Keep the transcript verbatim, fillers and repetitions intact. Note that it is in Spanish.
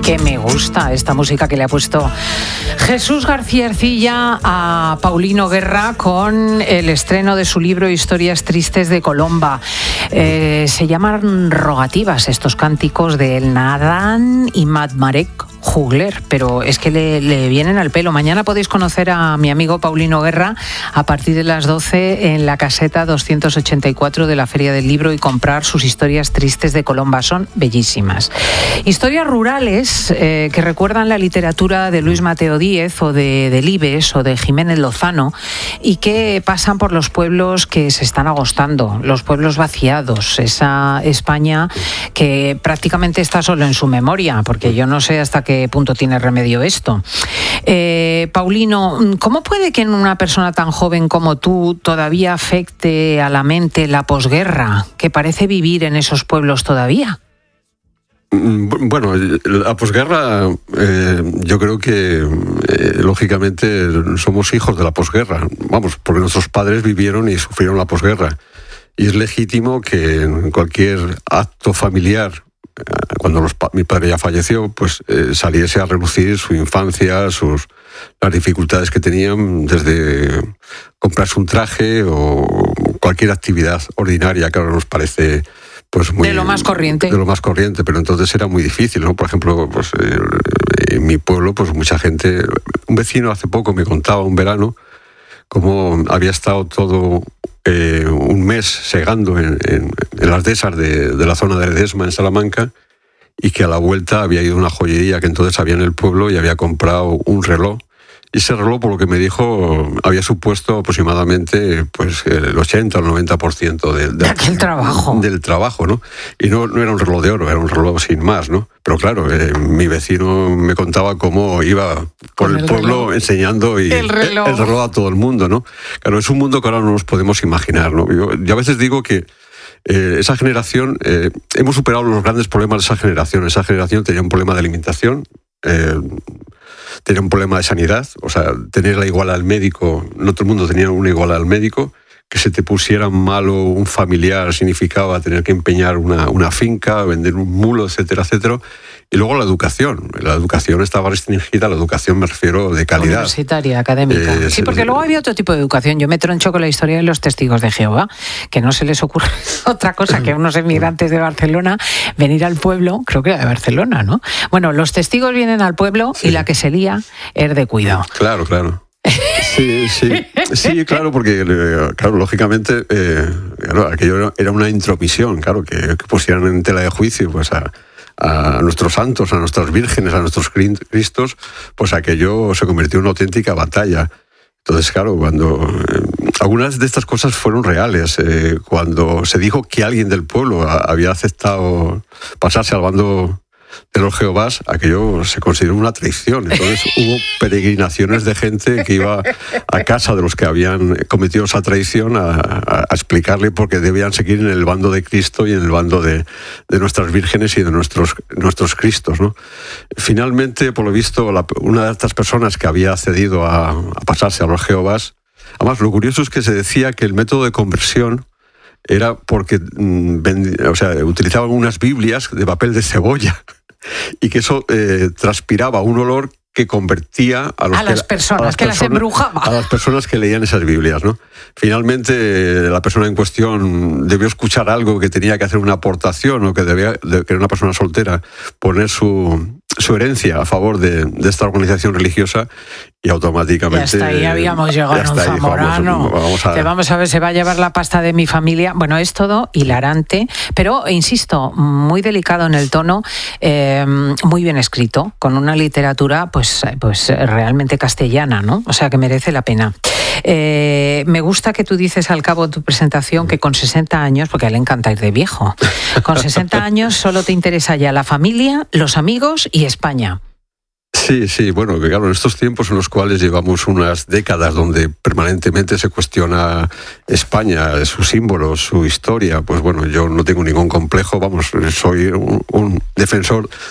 que me gusta esta música que le ha puesto Jesús García Ercilla a Paulino Guerra con el estreno de su libro Historias tristes de Colomba. Eh, se llaman rogativas estos cánticos de El Nadán y Marek Jugler, pero es que le, le vienen al pelo. Mañana podéis conocer a mi amigo Paulino Guerra a partir de las doce en la caseta doscientos ochenta y cuatro de la Feria del Libro y comprar sus historias tristes de Colomba. Son bellísimas. Historias rurales eh, que recuerdan la literatura de Luis Mateo Díez o de Delibes o de Jiménez Lozano y que pasan por los pueblos que se están agostando, los pueblos vaciados, esa España que prácticamente está solo en su memoria, porque yo no sé hasta qué punto tiene remedio esto. Eh, Paulino, ¿cómo puede que en una persona tan joven como tú todavía afecte a la mente la posguerra, que parece vivir en esos pueblos todavía? Bueno, la posguerra, eh, yo creo que eh, lógicamente somos hijos de la posguerra, vamos, porque nuestros padres vivieron y sufrieron la posguerra. Y es legítimo que en cualquier acto familiar, cuando los, mi padre ya falleció, pues eh, saliese a relucir su infancia, sus las dificultades que tenían, desde comprarse un traje o cualquier actividad ordinaria que ahora nos parece pues muy, de lo más corriente. De lo más corriente, pero entonces era muy difícil, ¿no? Por ejemplo, pues eh, en mi pueblo, pues mucha gente, un vecino hace poco me contaba un verano cómo había estado todo eh, un mes segando en, en, en las dehesas de, de la zona de Ledesma, en Salamanca, y que a la vuelta había ido a una joyería que entonces había en el pueblo y había comprado un reloj. Y ese reloj, por lo que me dijo, había supuesto aproximadamente pues, el ochenta o el noventa por ciento del, del, aquel trabajo. del trabajo, ¿no? Y no, no era un reloj de oro, era un reloj sin más, ¿no? Pero claro, eh, mi vecino me contaba cómo iba por el, el pueblo reloj. enseñando y el reloj. el reloj a todo el mundo, ¿no? Claro, es un mundo que ahora no nos podemos imaginar, ¿no? Yo, yo a veces digo que eh, esa generación, eh, hemos superado los grandes problemas de esa generación. Esa generación tenía un problema de alimentación, eh, tenía un problema de sanidad, o sea, tener la iguala al médico, no todo el mundo tenía una iguala al médico, que se te pusiera malo un familiar significaba tener que empeñar una, una finca, vender un mulo, etcétera, etcétera. Y luego la educación. La educación estaba restringida, la educación me refiero de calidad. Universitaria, académica. Eh, sí, porque luego había otro tipo de educación. Yo me troncho con la historia de los testigos de Jehová, que no se les ocurre otra cosa que a unos emigrantes de Barcelona venir al pueblo, creo que era de Barcelona, ¿no? Bueno, los testigos vienen al pueblo sí. y la que se lía es de cuidado. Claro, claro. Sí, sí, sí, claro, porque, claro, lógicamente, eh, claro, aquello era una intromisión, claro, que, que pusieran en tela de juicio, pues a, a nuestros santos, a nuestras vírgenes, a nuestros cristos, pues aquello se convirtió en una auténtica batalla. Entonces, claro, cuando eh, algunas de estas cosas fueron reales, eh, cuando se dijo que alguien del pueblo a, había aceptado pasarse al bando de los Jehovás, aquello se consideró una traición. Entonces hubo peregrinaciones de gente que iba a casa de los que habían cometido esa traición a, a, a explicarle por qué debían seguir en el bando de Cristo y en el bando de, de nuestras vírgenes y de nuestros, nuestros Cristos, ¿no? Finalmente, por lo visto, la, una de estas personas que había accedido a, a pasarse a los Jehovás, además lo curioso es que se decía que el método de conversión era porque mm, o sea, utilizaban unas Biblias de papel de cebolla y que eso eh, transpiraba un olor que convertía a, los a las que, personas, a las que personas, las embrujaba. A las personas que leían esas Biblias, ¿no? Finalmente, la persona en cuestión debió escuchar algo, que tenía que hacer una aportación, o que debía, que era una persona soltera, poner su, su herencia a favor de, de esta organización religiosa, y automáticamente... Y hasta ahí habíamos llegado a un zamorano. Vamos, vamos, a... Que vamos a ver, se va a llevar la pasta de mi familia. Bueno, es todo hilarante, pero, insisto, muy delicado en el tono, eh, muy bien escrito, con una literatura pues, pues realmente castellana, ¿no? O sea, que merece la pena. Eh, me gusta que tú dices al cabo de tu presentación que con sesenta años, porque a él le encanta ir de viejo, con sesenta años solo te interesa ya la familia, los amigos y España. Sí, sí, bueno, que claro, en estos tiempos en los cuales llevamos unas décadas donde permanentemente se cuestiona España, sus símbolos, su historia, pues bueno, yo no tengo ningún complejo, vamos, soy un, un defensor